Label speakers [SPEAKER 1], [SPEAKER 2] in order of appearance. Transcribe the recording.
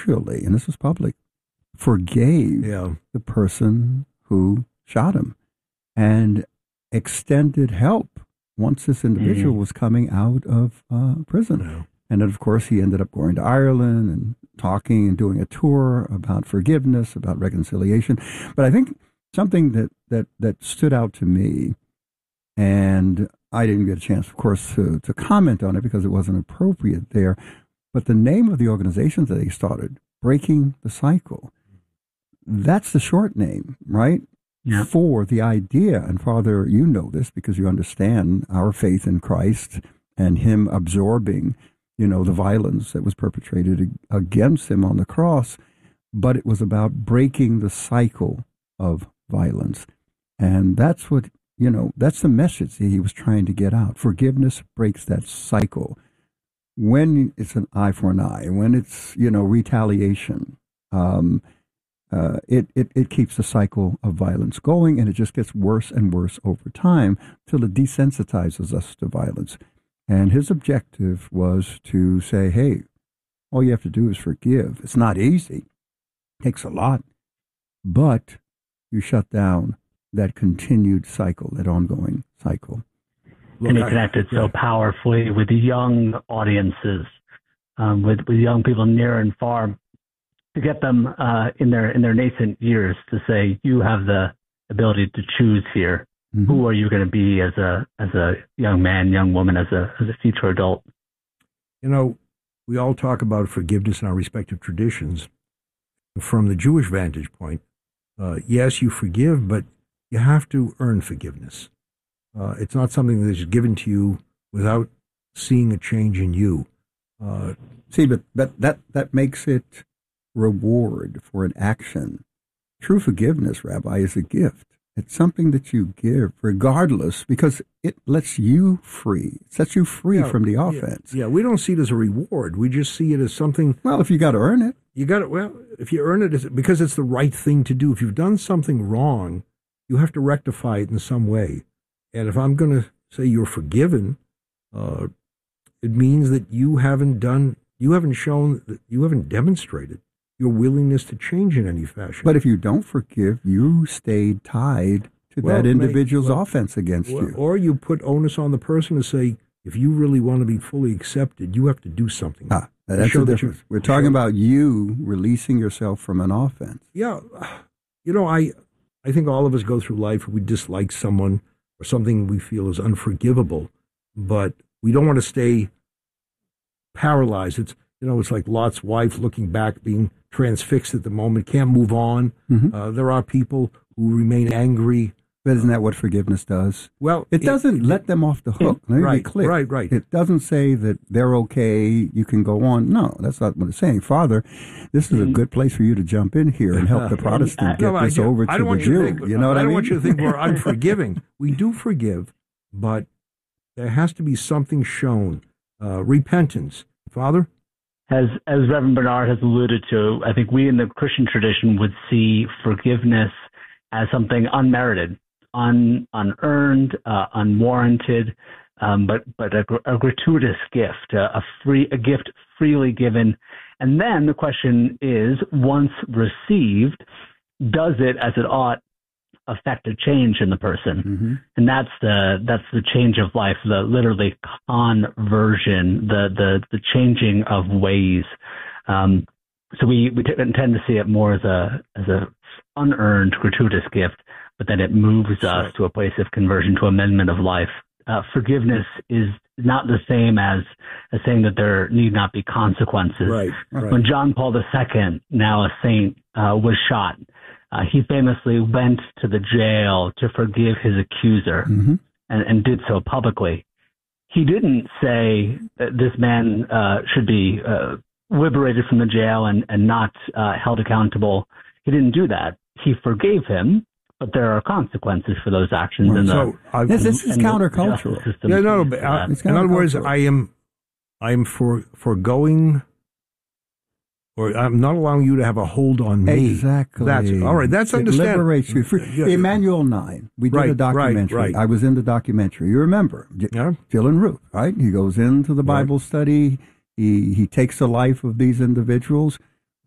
[SPEAKER 1] actually, and this was public, forgave the person who shot him and extended help once this individual was coming out of prison.
[SPEAKER 2] Yeah.
[SPEAKER 1] And then, of course, he ended up going to Ireland and talking and doing a tour about forgiveness, about reconciliation. But I think something that stood out to me, and I didn't get a chance, of course, to comment on it because it wasn't appropriate there, but the name of the organization that they started, Breaking the Cycle, that's the short name, right?
[SPEAKER 3] Yeah.
[SPEAKER 1] For the idea, and Father, you know this because you understand our faith in Christ and him absorbing, the violence that was perpetrated against him on the cross, but it was about breaking the cycle of violence. And that's what, that's the message that he was trying to get out. Forgiveness breaks that cycle. When it's an eye for an eye, when it's, retaliation, it keeps the cycle of violence going, and it just gets worse and worse over time till it desensitizes us to violence. And his objective was to say, hey, all you have to do is forgive. It's not easy. It takes a lot. But you shut down that continued cycle, that ongoing cycle.
[SPEAKER 3] And he connected so powerfully with young audiences, with young people near and far, to get them in their nascent years to say, you have the ability to choose here. Mm-hmm. Who are you going to be as a young man, young woman, as a future adult?
[SPEAKER 2] We all talk about forgiveness in our respective traditions. From the Jewish vantage point, yes, you forgive, but you have to earn forgiveness. It's not something that is given to you without seeing a change in you.
[SPEAKER 1] But that makes it reward for an action. True forgiveness, Rabbi, is a gift. It's something that you give regardless, because it lets you free. It sets you free from the offense.
[SPEAKER 2] Yeah, we don't see it as a reward. We just see it as something.
[SPEAKER 1] Well, if you got to earn it.
[SPEAKER 2] If you earn it, it's because it's the right thing to do. If you've done something wrong, you have to rectify it in some way. And if I'm going to say you're forgiven, it means that you haven't shown, that you haven't demonstrated your willingness to change in any fashion.
[SPEAKER 1] But if you don't forgive, you stayed tied to that individual's offense against you.
[SPEAKER 2] Or you put onus on the person to say, if you really want to be fully accepted, you have to do something.
[SPEAKER 1] That's the difference. We're talking about you releasing yourself from an offense.
[SPEAKER 2] Yeah. I think all of us go through life, we dislike someone or something we feel is unforgivable, but we don't want to stay paralyzed. It's like Lot's wife looking back, being transfixed at the moment, can't move on. Mm-hmm. There are people who remain angry.
[SPEAKER 1] But isn't that what forgiveness does?
[SPEAKER 2] Well,
[SPEAKER 1] it doesn't let them off the hook. Let me be clear.
[SPEAKER 2] Right.
[SPEAKER 1] It doesn't say that they're okay, you can go on. No, that's not what it's saying. Father, this is a good place for you to jump in here and help the Protestant get this over to the Jew. You know what I mean?
[SPEAKER 2] I don't want you to think we're unforgiving. We do forgive, but there has to be something shown. Repentance. Father?
[SPEAKER 3] As Reverend Bernard has alluded to, I think we in the Christian tradition would see forgiveness as something unmerited, unearned, unwarranted, but a gratuitous gift, a gift freely given. And then the question is, once received, does it, as it ought, affect a change in the person? Mm-hmm. And that's the change of life, the literally conversion, the changing of ways. So we tend to see it more as a unearned, gratuitous gift, but then it moves us to a place of conversion, to amendment of life. Forgiveness is not the same as saying that there need not be consequences.
[SPEAKER 2] Right.
[SPEAKER 3] When John Paul II, now a saint, was shot, he famously went to the jail to forgive his accuser, mm-hmm. and did so publicly. He didn't say that this man should be liberated from the jail and not held accountable. He didn't do that. He forgave him, but there are consequences for those actions.
[SPEAKER 1] Right. This is countercultural.
[SPEAKER 2] In other words, I am foregoing, or I'm not allowing you to have a hold on me.
[SPEAKER 1] Exactly.
[SPEAKER 2] That's all right. That's understandable.
[SPEAKER 1] It liberates you. Emmanuel 9. We did a documentary.
[SPEAKER 2] Right.
[SPEAKER 1] I was in the documentary. You remember? Jill and Ruth, right? He goes into the Bible study. He takes the life of these individuals.